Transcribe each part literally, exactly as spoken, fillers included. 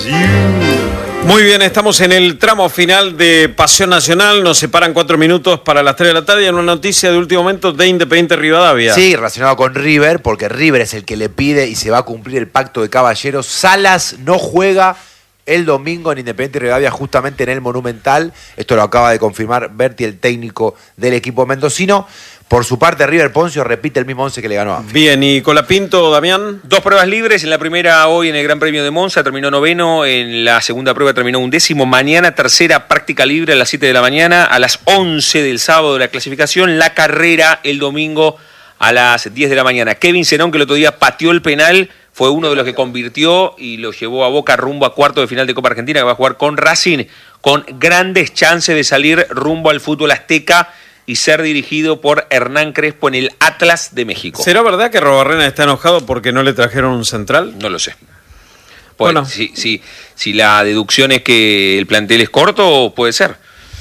Muy bien, estamos en el tramo final de Pasión Nacional. Nos separan cuatro minutos para las tres de la tarde. Y en una noticia de último momento de Independiente Rivadavia. Sí, relacionado con River, porque River es el que le pide y se va a cumplir el pacto de caballeros. Salas no juega el domingo en Independiente Rivadavia, justamente en el Monumental. Esto lo acaba de confirmar Berti, el técnico del equipo mendocino. Por su parte, River Poncio repite el mismo once que le ganó a Banfield. Bien, ¿y Colapinto, Damián? Dos pruebas libres. En la primera, hoy en el Gran Premio de Monza, terminó noveno. En la segunda prueba terminó undécimo. Mañana, tercera práctica libre a las siete de la mañana. A las once del sábado de la clasificación. La carrera el domingo a las diez de la mañana. Kevin Zenón, que el otro día pateó el penal, fue uno de los que convirtió y lo llevó a Boca rumbo a cuarto de final de Copa Argentina, que va a jugar con Racing, con grandes chances de salir rumbo al fútbol azteca y ser dirigido por Hernán Crespo en el Atlas de México. ¿Será verdad que Robarrena está enojado porque no le trajeron un central? No lo sé. Pues, bueno. si, si, si la deducción es que el plantel es corto, puede ser.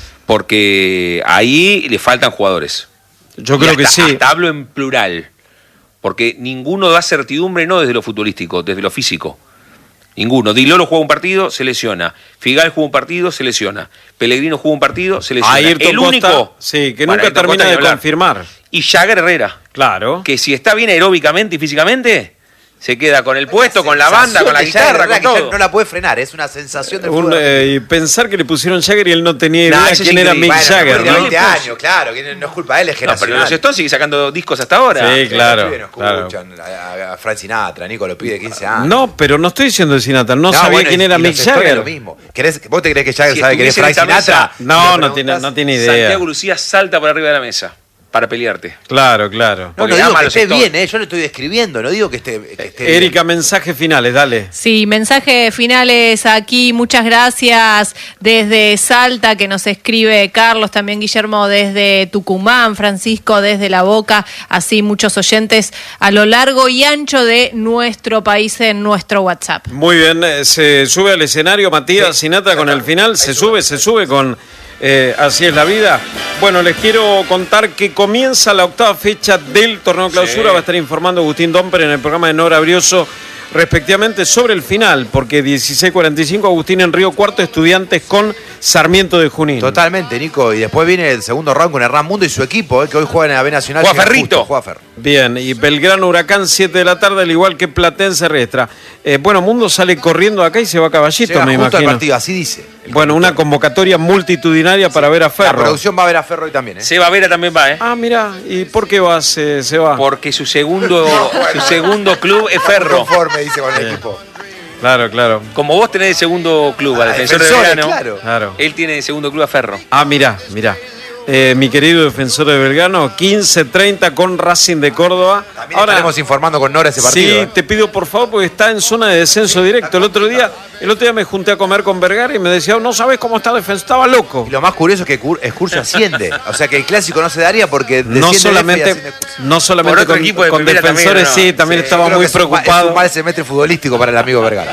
Porque ahí le faltan jugadores. Yo creo hasta, que sí. Hasta hablo en plural. Porque ninguno da certidumbre, no desde lo futbolístico, desde lo físico. Ninguno. Di Lolo juega un partido, se lesiona. Figal juega un partido, se lesiona. Pellegrino juega un partido, se lesiona. Ayrton el único, Costa, sí, que bueno, nunca Ayrton termina Costa de confirmar. Y Jagger Herrera. Claro. Que si está bien aeróbicamente y físicamente, se queda con el puesto, con la banda, con la guitarra, con todo. No la puede frenar, es una sensación de Un, fútbol. eh, y pensar que le pusieron Jagger y él no tenía idea No, eso quién es era increíble. Mick Bueno, Jagger, tiene ¿no? veinte años, claro, que no es culpa de él, es No, pero generacional. los Stones sigue sacando discos hasta ahora. Sí, claro. Los pibes no claro. escuchan a, a Frank Sinatra, Nico, lo pide quince años. No, pero no estoy diciendo de Sinatra, no, No, sabía bueno, quién y- era y Mick los Stones Jagger. lo mismo. ¿Querés, ¿Vos te crees que Jagger Si sabe quién es Frank estuviese en esta Sinatra? mesa, No, Le no tiene, preguntás, no tiene idea. Santiago Lucía salta por arriba de la mesa para pelearte. Claro, claro. No, Porque no digo ama que los esté Stones. bien, eh, yo lo estoy describiendo, no digo que esté, que esté Erika, mensajes finales, dale. Sí, mensajes finales aquí. Muchas gracias desde Salta, que nos escribe Carlos, también Guillermo desde Tucumán, Francisco desde La Boca, así muchos oyentes a lo largo y ancho de nuestro país en nuestro WhatsApp. Muy bien, eh, se sube al escenario Matías Sí. Sinatra con el final, se sube, se sube con eh, Así es la vida. Bueno, les quiero contar que comienza la octava fecha del torneo clausura, Sí. va a estar informando Agustín Domper en el programa de Nora Brioso, respectivamente sobre el final, porque dieciséis cuarenta y cinco Agustín en Río Cuarto, Estudiantes con Sarmiento de Junín. Totalmente, Nico. Y después viene el segundo round con Hernán Mundo y su equipo, eh, que hoy juega en la B Nacional. Juega Llega Ferrito. justo, Juega Ferro. Bien, y Belgrano Huracán, siete de la tarde, al igual que Platense Riestra. Eh, bueno, Mundo sale corriendo acá y se va a Caballito, Llega me justo al imagino. partido, así dice. el Bueno, una conductor. convocatoria multitudinaria para ver a La Ferro. producción va a ver a Ferro hoy también, ¿eh? Seba Vera también va, ¿eh? Ah, mira, ¿y por qué va, se, se va? Porque su segundo, su segundo club es Ferro. Conforme, dice con el equipo. Claro, claro, Como vos tenés de segundo club a Ah, Defensor de Defensores, Belgrano, claro. claro. él tiene de segundo club a Ferro. Ah, mirá, mirá. Eh, mi querido Defensor de Belgrano, quince treinta con Racing de Córdoba. También estaremos informando con Nora ese partido. Sí, ¿eh? te pido por favor, porque está en zona de descenso directo. El otro día, el otro día me junté a comer con Vergara y me decía, no sabes cómo está Defensor, estaba loco. Y lo más curioso es que Cur- Excursio asciende. O sea que el clásico no se daría porque No desciende F y solamente, asciende Excursio. no solamente Por otro con, equipo de con primera también, Defensores, ¿no? sí, también Sí, estaba yo creo muy que es un ma- preocupado. Es un mal semestre futbolístico para el amigo Vergara.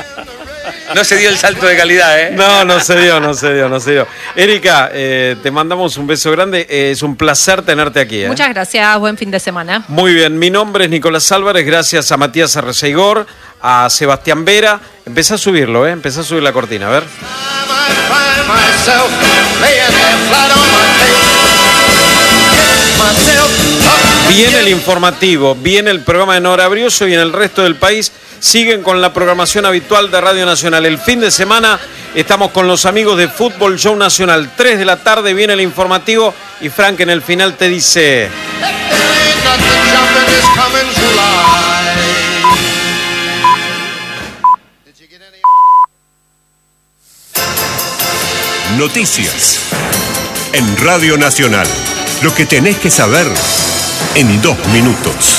No se dio el salto de calidad, ¿eh? No, no se dio, no se dio, no se dio. Erika, eh, te mandamos un beso grande. Eh, es un placer tenerte aquí. ¿eh? Muchas gracias, buen fin de semana. Muy bien, mi nombre es Nicolás Álvarez, gracias a Matías Arreceigor, a Sebastián Vera. Empecé a subirlo, ¿eh? Empecé a subir la cortina, a ver. Viene el informativo, viene el programa de Nora Brioso y en el resto del país siguen con la programación habitual de Radio Nacional. El fin de semana estamos con los amigos de Fútbol Show Nacional. tres de la tarde viene el informativo y Frank en el final te dice... Noticias en Radio Nacional. Lo que tenés que saber en dos minutos.